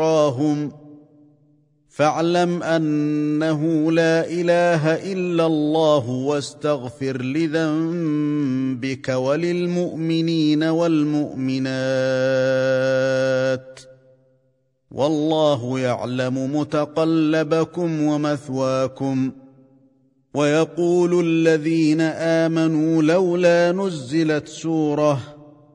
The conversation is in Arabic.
فاعلم أنه لا إله إلا الله واستغفر لذنبك وللمؤمنين والمؤمنات والله يعلم متقلبكم ومثواكم. ويقول الذين آمنوا لولا نزلت سورة